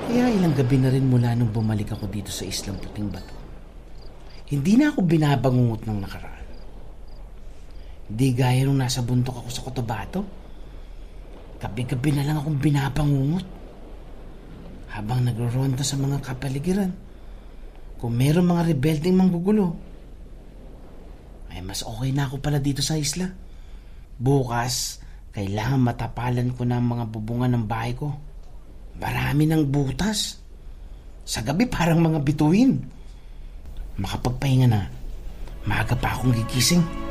Kaya ilang gabi na rin mula nung bumalik ako dito sa Islang Puting Bato, hindi na ako binabangungot ng nakaraan. Hindi gaya nung nasa bundok ako sa Cotabato. Gabi-gabi na lang akong binabangungot habang nagro-ronda sa mga kapaligiran. Kung meron mga rebeldeng manggugulo, ay mas okay na ako pala dito sa isla. Bukas, kailangan matapalan ko na ang mga bubungan ng bahay ko. Marami ng butas. Sa gabi parang mga bituin. Makapagpahinga na. Maaga pa akong gigising.